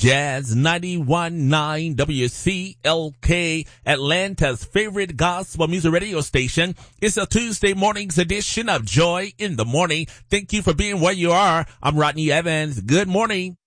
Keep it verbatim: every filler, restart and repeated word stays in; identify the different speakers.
Speaker 1: Jazz ninety-one point nine W C L K, Atlanta's favorite gospel music radio station. It's a Tuesday morning's edition of Joy in the Morning. Thank you for being where you are. I'm Rodney Evans. Good morning.